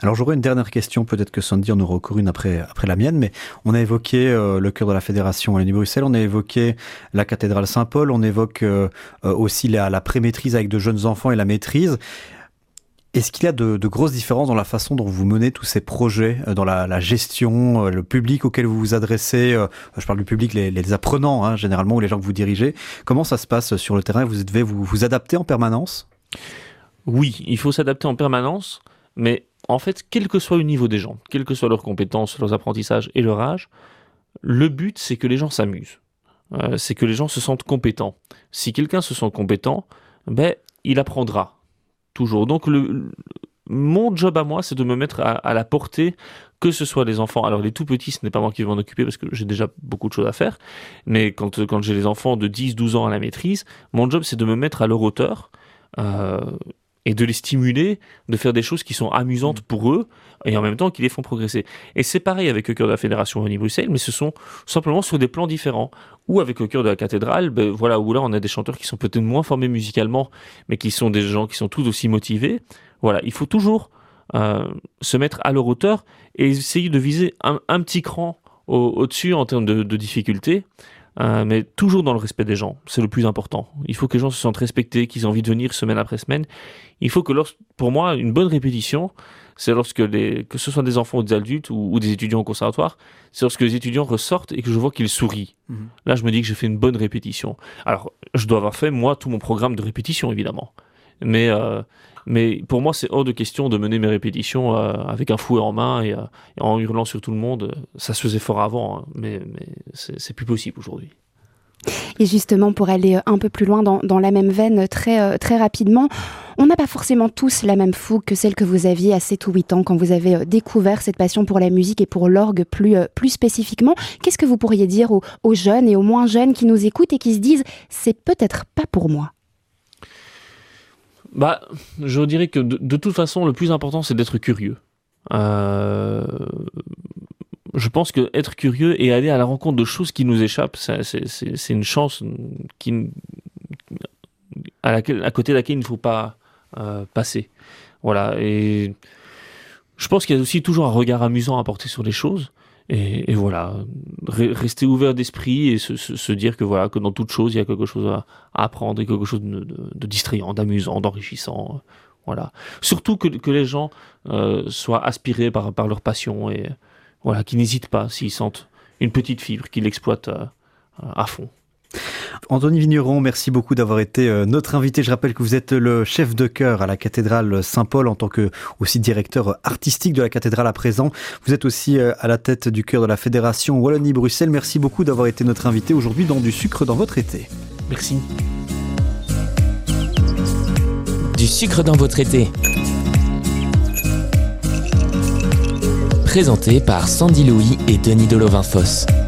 Alors j'aurais une dernière question, peut-être que Sandy en aura encore une après la mienne, mais on a évoqué le cœur de la Fédération Wallonie-Bruxelles, on a évoqué la cathédrale Saint-Paul, on évoque aussi la pré-maîtrise avec de jeunes enfants et la maîtrise. Est-ce qu'il y a de grosses différences dans la façon dont vous menez tous ces projets, dans la gestion, le public auquel vous vous adressez, je parle du public, les apprenants hein, généralement, ou les gens que vous dirigez. Comment ça se passe sur le terrain? Vous devez vous adapter en permanence? Oui, il faut s'adapter en permanence, mais en fait, quel que soit le niveau des gens, quelles que soient leurs compétences, leurs apprentissages et leur âge, le but, c'est que les gens s'amusent. C'est que les gens se sentent compétents. Si quelqu'un se sent compétent, il apprendra. Toujours. Donc, mon job à moi, c'est de me mettre à la portée, que ce soit les enfants. Alors, les tout petits, ce n'est pas moi qui vais m'en occuper parce que j'ai déjà beaucoup de choses à faire. Mais quand j'ai les enfants de 10-12 ans à la maîtrise, mon job, c'est de me mettre à leur hauteur et de les stimuler, de faire des choses qui sont amusantes pour eux et en même temps qui les font progresser. Et c'est pareil avec le cœur de la Fédération Wallonie-Bruxelles, mais ce sont simplement sur des plans différents. Ou avec le cœur de la cathédrale, où là on a des chanteurs qui sont peut-être moins formés musicalement, mais qui sont des gens qui sont tout aussi motivés. Voilà, il faut toujours se mettre à leur hauteur et essayer de viser un petit cran au-dessus en termes de difficulté. Mais toujours dans le respect des gens, c'est le plus important. Il faut que les gens se sentent respectés, qu'ils aient envie de venir semaine après semaine. Il faut que, pour moi, une bonne répétition, c'est lorsque que ce soit des enfants ou des adultes ou des étudiants au conservatoire, c'est lorsque les étudiants ressortent et que je vois qu'ils sourient. Là, je me dis que j'ai fait une bonne répétition. Alors, je dois avoir fait, moi, tout mon programme de répétition, évidemment. Mais pour moi, c'est hors de question de mener mes répétitions avec un fouet en main et en hurlant sur tout le monde. Ça se faisait fort avant, hein, mais c'est plus possible aujourd'hui. Et justement, pour aller un peu plus loin dans la même veine, très rapidement, on n'a pas forcément tous la même fougue que celle que vous aviez à 7 ou 8 ans quand vous avez découvert cette passion pour la musique et pour l'orgue plus spécifiquement. Qu'est-ce que vous pourriez dire aux jeunes et aux moins jeunes qui nous écoutent et qui se disent « c'est peut-être pas pour moi » ? Je dirais que de toute façon, le plus important, c'est d'être curieux. Je pense que être curieux et aller à la rencontre de choses qui nous échappent, c'est une chance à côté de laquelle il ne faut pas passer. Voilà. Et je pense qu'il y a aussi toujours un regard amusant à porter sur les choses. Et voilà, rester ouvert d'esprit et se dire que voilà, que dans toute chose, il y a quelque chose à apprendre et quelque chose de distrayant, d'amusant, d'enrichissant. Voilà. Surtout que les gens soient aspirés par leur passion et voilà, qu'ils n'hésitent pas s'ils sentent une petite fibre, qu'ils l'exploitent à fond. Anthony Vigneron, merci beaucoup d'avoir été notre invité. Je rappelle que vous êtes le chef de chœur à la cathédrale Saint-Paul en tant que aussi directeur artistique de la cathédrale à présent. Vous êtes aussi à la tête du chœur de la Fédération Wallonie-Bruxelles. Merci beaucoup d'avoir été notre invité aujourd'hui dans Du sucre dans votre été. Merci. Du sucre dans votre été. Présenté par Sandy Louis et Denis Delovin-Fosse.